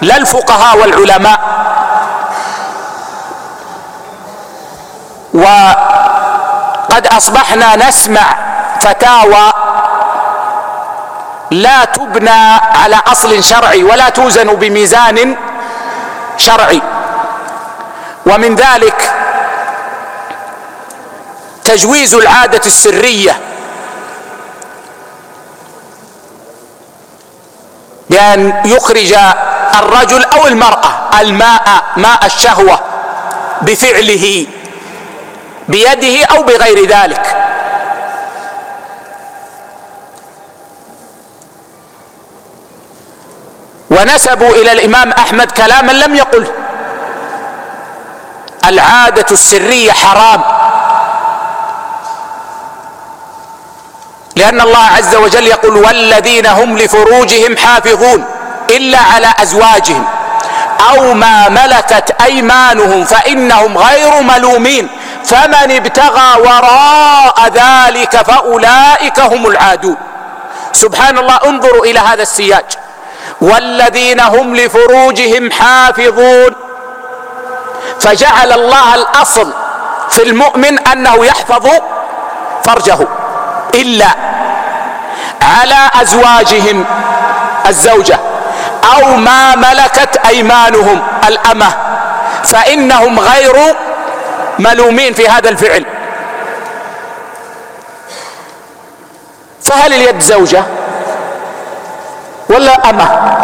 لا الفقهاء والعلماء. وقد أصبحنا نسمع فتاوى لا تبنى على أصل شرعي ولا توزن بميزان شرعي، ومن ذلك تجويز العادة السرية بأن يخرج الرجل أو المرأة ماء الشهوة بفعله بيده أو بغير ذلك. ونسبوا إلى الإمام أحمد كلاما لم يقله: العادة السرية حرام، لأن الله عز وجل يقول: والذين هم لفروجهم حافظون إلا على أزواجهم أو ما ملكت أيمانهم فإنهم غير ملومين فمن ابتغى وراء ذلك فأولئك هم العادون. سبحان الله، انظروا إلى هذا السياج: والذين هم لفروجهم حافظون، فجعل الله الأصل في المؤمن أنه يحفظ فرجه إلا على أزواجهم الزوجة أو ما ملكت أيمانهم الأمة فإنهم غير ملومين في هذا الفعل. فهل اليد زوجة ولا أمة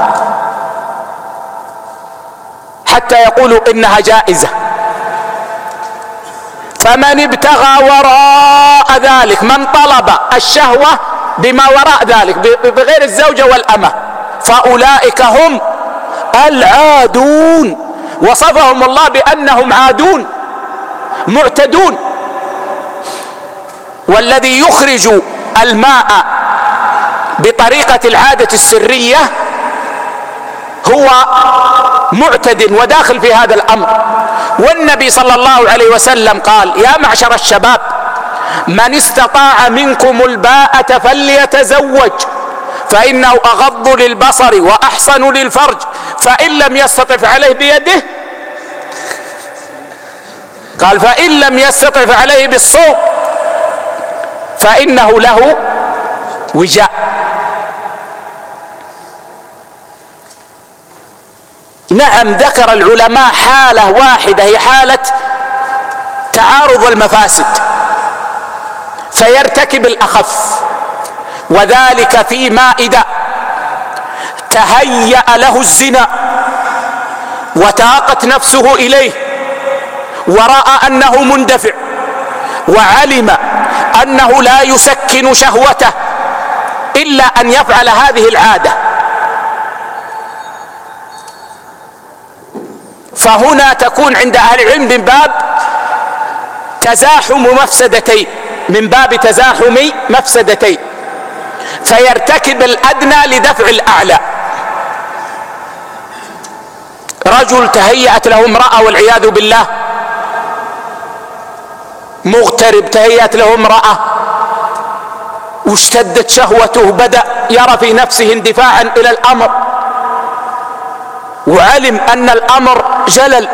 حتى يقولوا إنها جائزة؟ فمن ابتغى وراء ذلك، من طلب الشهوة بما وراء ذلك بغير الزوجة والأمة، فأولئك هم العادون. وصفهم الله بأنهم عادون معتدون. والذي يخرج الماء بطريقة العادة السرية هو معتد وداخل في هذا الأمر. والنبي صلى الله عليه وسلم قال: يا معشر الشباب، من استطاع منكم الباءة فليتزوج فإنه أغض للبصر وأحصن للفرج، فإن لم يستطع فعليه بيده، قال: فإن لم يستطع فعليه بالصوم فإنه له وجاء. نعم، ذكر العلماء حالة واحدة هي حالة تعارض المفاسد فيرتكب الأخف، وذلك فيما إذا تهيأ له الزنا وتاقت نفسه إليه ورأى أنه مندفع وعلم أنه لا يسكن شهوته إلا أن يفعل هذه العادة، فهنا تكون عند أهل العلم من باب تزاحم مفسدتين، من باب تزاحم مفسدتين، فيرتكب الأدنى لدفع الأعلى. رجل تهيأت له امرأة والعياذ بالله، مغترب تهيأت له امرأة واشتدت شهوته، بدأ يرى في نفسه اندفاعا إلى الأمر، وعلم أن الأمر جلل،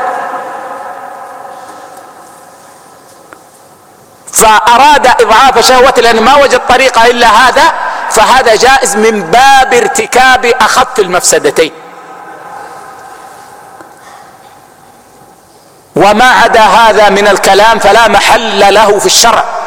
فأراد إضعاف شهوته لأنه ما وجد طريقة إلا هذا، فهذا جائز من باب ارتكاب أخف المفسدتين. وما عدا هذا من الكلام فلا محل له في الشرع.